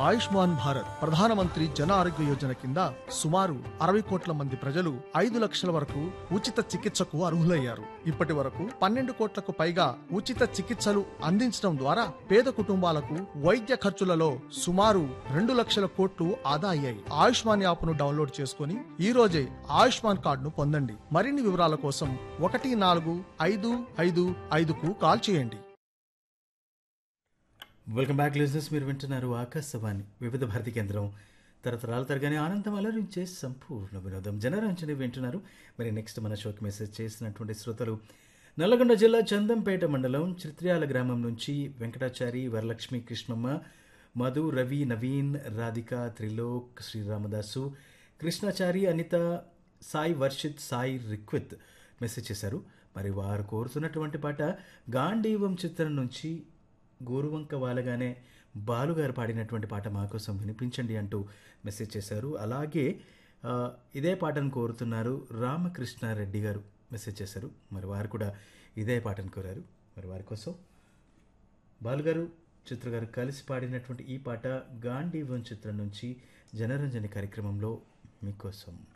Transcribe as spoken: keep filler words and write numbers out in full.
ఆయుష్మాన్ భారత్ ప్రధానమంత్రి జన ఆరోగ్య యోజన కింద సుమారు అరవై కోట్ల మంది ప్రజలు ఐదు లక్షల వరకు ఉచిత చికిత్సకు అర్హులయ్యారు. ఇప్పటి వరకు పన్నెండు కోట్లకు పైగా ఉచిత చికిత్సలు అందించడం ద్వారా పేద కుటుంబాలకు వైద్య ఖర్చులలో సుమారు రెండు లక్షల కోట్లు ఆదా అయ్యాయి. ఆయుష్మాన్ యాప్ను డౌన్లోడ్ చేసుకుని ఈ రోజే ఆయుష్మాన్ కార్డును పొందండి. మరిన్ని వివరాల కోసం ఒకటి నాలుగు ఐదు ఐదు ఐదుకు కాల్ చేయండి. Welcome back listeners. మీరు వింటున్నారు ఆకాశవాణి వివిధ భారతి కేంద్రం. తరతరాల తరగానే ఆనందం అలరించే సంపూర్ణ వినోదం జనరంజని వింటున్నారు. మరి నెక్స్ట్ మన షోకి మెసేజ్ చేసినటువంటి శ్రోతలు నల్లగొండ జిల్లా చందంపేట మండలం చిత్ర్యాల గ్రామం నుంచి వెంకటాచారి, వరలక్ష్మి, కృష్ణమ్మ, మధు, రవి, నవీన్, రాధిక, త్రిలోక్, శ్రీరామదాసు, కృష్ణాచారి, అనిత, సాయి వర్షిత్, సాయి రిక్విత్ మెసేజ్ చేశారు. మరి వారు కోరుతున్నటువంటి పాట గాంధీవం చిత్రం నుంచి గోరువంక వాలగానే బాలుగారు పాడినటువంటి పాట మా కోసం వినిపించండి అంటూ మెసేజ్ చేశారు. అలాగే ఇదే పాటను కోరుతున్నారు రామకృష్ణారెడ్డి గారు మెసేజ్ చేశారు. మరి వారు కూడా ఇదే పాటను కోరారు. మరి వారి కోసం బాలుగారు, చిత్ర గారు కలిసి పాడినటువంటి ఈ పాట గాంధీవం చిత్రం నుంచి జనరంజని కార్యక్రమంలో మీకోసం.